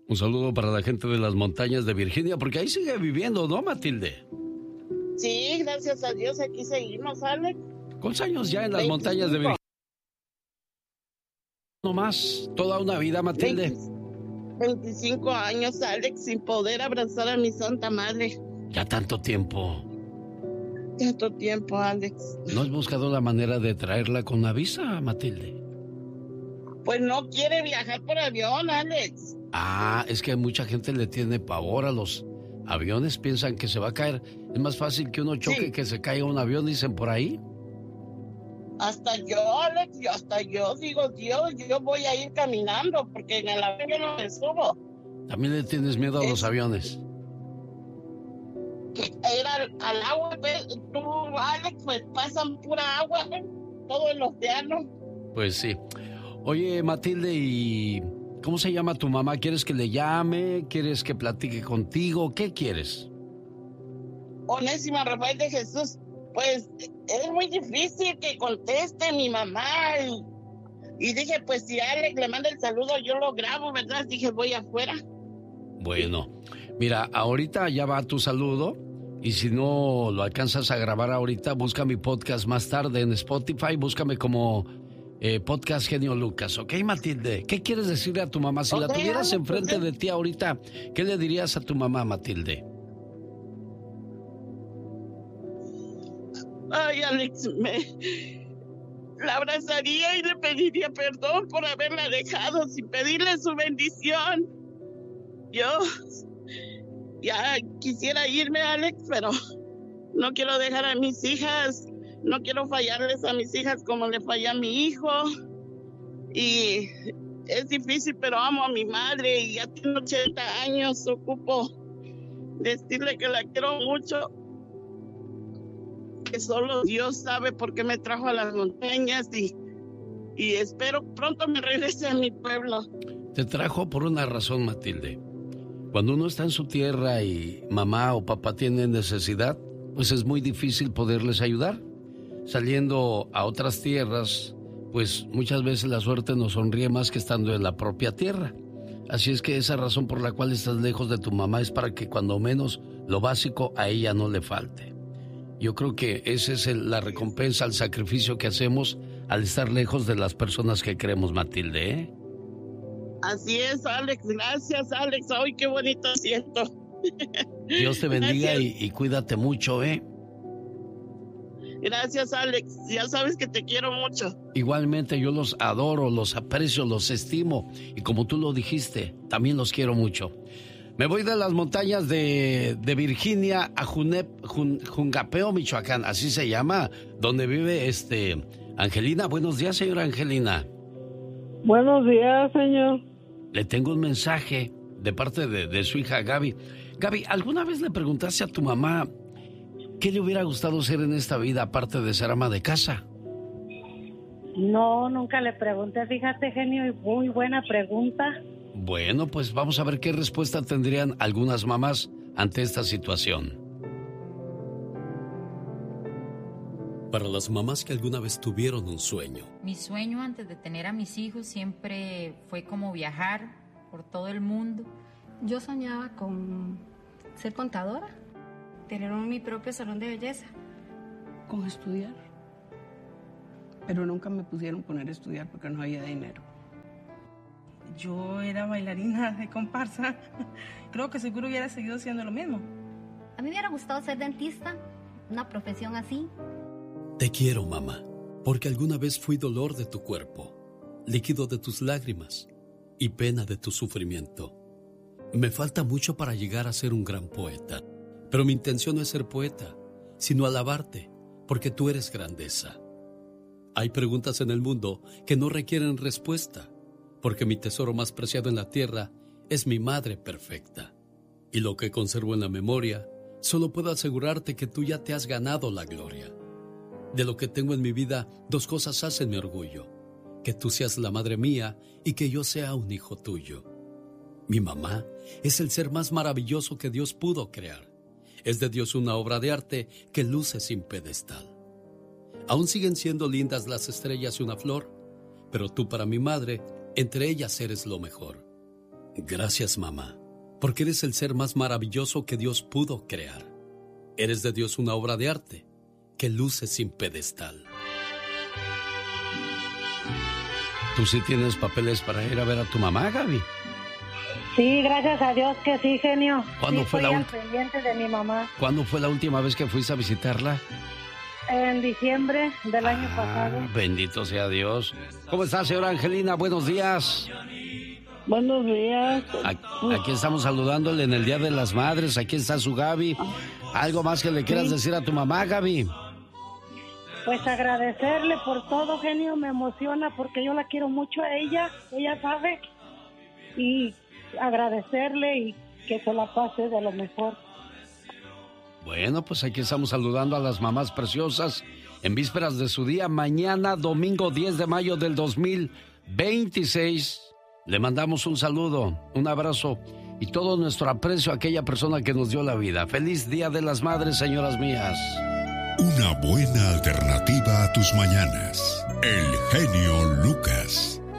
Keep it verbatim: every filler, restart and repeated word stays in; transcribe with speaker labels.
Speaker 1: Un saludo para la gente de las montañas de Virginia, porque ahí sigue viviendo, ¿no, Matilde?
Speaker 2: Sí, gracias a Dios, aquí seguimos, Alex.
Speaker 1: ¿Cuántos años ya en las montañas de Virginia? No más, toda una vida, Matilde.
Speaker 2: veinticinco años, Alex, sin poder abrazar a mi santa madre.
Speaker 1: Ya tanto tiempo.
Speaker 2: Tanto tiempo, Alex.
Speaker 1: ¿No has buscado la manera de traerla con una visa, Matilde?
Speaker 2: Pues no quiere viajar por avión, Alex.
Speaker 1: Ah, es que mucha gente le tiene pavor a los aviones, piensan que se va a caer. Es más fácil que uno choque sí. que se caiga un avión, dicen por ahí.
Speaker 2: Hasta yo, Alex, yo hasta yo digo, Dios, yo voy a ir caminando porque en el avión yo no me subo.
Speaker 1: ¿También le tienes miedo a es, los aviones?
Speaker 2: Era al, al agua, tú, Alex, pues pasan pura agua, ¿eh? Todo el océano.
Speaker 1: Pues sí. Oye, Matilde, ¿y cómo se llama tu mamá? ¿Quieres que le llame? ¿Quieres que platique contigo? ¿Qué quieres?
Speaker 2: Onésima Rafael de Jesús. Pues es muy difícil que conteste mi mamá. Y, y dije, pues si Alex le manda el saludo, yo lo grabo, ¿verdad? Dije, voy afuera.
Speaker 1: Bueno, mira, ahorita ya va tu saludo. Y si no lo alcanzas a grabar ahorita, busca mi podcast más tarde en Spotify. Búscame como eh, Podcast Genio Lucas. ¿Ok, Matilde? ¿Qué quieres decirle a tu mamá? Si okay, la tuvieras enfrente okay. de ti ahorita, ¿qué le dirías a tu mamá, Matilde?
Speaker 2: Ay, Alex, me la abrazaría y le pediría perdón por haberla dejado sin pedirle su bendición. Yo ya quisiera irme, Alex, pero no quiero dejar a mis hijas, no quiero fallarles a mis hijas como le fallé a mi hijo. Y es difícil, pero amo a mi madre y ya tengo ochenta años, ocupo decirle que la quiero mucho. Que solo Dios sabe por qué me trajo a las montañas y, y espero pronto me regrese a mi pueblo.
Speaker 1: Te trajo por una razón, Matilde. Cuando uno está en su tierra y mamá o papá tienen necesidad, pues es muy difícil poderles ayudar. Saliendo a otras tierras, pues muchas veces la suerte nos sonríe más que estando en la propia tierra. Así es que esa razón por la cual estás lejos de tu mamá es para que cuando menos lo básico a ella no le falte. Yo creo que esa es el, la recompensa al sacrificio que hacemos al estar lejos de las personas que queremos, Matilde, ¿eh?
Speaker 2: Así es, Alex. Gracias, Alex. Ay, qué bonito siento.
Speaker 1: Dios te bendiga y, y cuídate mucho, ¿eh?
Speaker 2: Gracias, Alex. Ya sabes que te quiero mucho.
Speaker 1: Igualmente, yo los adoro, los aprecio, los estimo. Y como tú lo dijiste, también los quiero mucho. Me voy de las montañas de, de Virginia a Junep, Jun, Jungapeo, Michoacán, así se llama, donde vive este Angelina. Buenos días, señora Angelina.
Speaker 3: Buenos días, señor.
Speaker 1: Le tengo un mensaje de parte de, de su hija Gaby. Gaby, ¿alguna vez le preguntaste a tu mamá qué le hubiera gustado ser en esta vida aparte de ser ama de casa?
Speaker 3: No, nunca le pregunté, fíjate, genio, y muy buena pregunta.
Speaker 1: Bueno, pues vamos a ver qué respuesta tendrían algunas mamás ante esta situación. Para las mamás que alguna vez tuvieron un sueño.
Speaker 4: Mi sueño antes de tener a mis hijos siempre fue como viajar por todo el mundo.
Speaker 5: Yo soñaba con ser contadora, tener mi propio salón de belleza.
Speaker 6: Con estudiar. Pero nunca me pusieron poner a estudiar porque no había dinero.
Speaker 7: Yo era bailarina de comparsa. Creo que seguro hubiera seguido siendo lo mismo.
Speaker 8: A mí me hubiera gustado ser dentista, una profesión así.
Speaker 1: Te quiero, mamá, porque alguna vez fui dolor de tu cuerpo, líquido de tus lágrimas y pena de tu sufrimiento. Me falta mucho para llegar a ser un gran poeta, pero mi intención no es ser poeta, sino alabarte, porque tú eres grandeza. Hay preguntas en el mundo que no requieren respuesta, porque mi tesoro más preciado en la tierra es mi madre perfecta. Y lo que conservo en la memoria, solo puedo asegurarte que tú ya te has ganado la gloria. De lo que tengo en mi vida, dos cosas hacen mi orgullo: que tú seas la madre mía y que yo sea un hijo tuyo. Mi mamá es el ser más maravilloso que Dios pudo crear. Es de Dios una obra de arte que luce sin pedestal. Aún siguen siendo lindas las estrellas y una flor, pero tú para mi madre, entre ellas eres lo mejor. Gracias, mamá, porque eres el ser más maravilloso que Dios pudo crear. Eres de Dios una obra de arte que luce sin pedestal. ¿Tú sí tienes papeles para ir a ver a tu mamá, Gaby?
Speaker 3: Sí, gracias a Dios que sí, genio.
Speaker 1: ¿Cuándo
Speaker 3: sí,
Speaker 1: fue la
Speaker 3: al
Speaker 1: última?
Speaker 3: pendiente de mi mamá.
Speaker 1: ¿Cuándo fue la última vez que fuiste a visitarla?
Speaker 3: En diciembre del año
Speaker 1: Ah,
Speaker 3: pasado.
Speaker 1: bendito sea Dios. ¿Cómo está, señora Angelina? Buenos días.
Speaker 3: Buenos días.
Speaker 1: Aquí estamos saludándole en el Día de las Madres. Aquí está su Gaby. ¿Algo más que le quieras
Speaker 3: Sí.
Speaker 1: decir a tu mamá, Gaby?
Speaker 3: Pues agradecerle por todo, genio. Me emociona porque yo la quiero mucho a ella. Ella sabe. Y agradecerle y que se la pase de lo mejor.
Speaker 1: Bueno, pues aquí estamos saludando a las mamás preciosas en vísperas de su día. Mañana, domingo diez de mayo del dos mil veintiséis. Le mandamos un saludo, un abrazo y todo nuestro aprecio a aquella persona que nos dio la vida. Feliz Día de las Madres, señoras mías.
Speaker 9: Una buena alternativa a tus mañanas. El genio Lucas.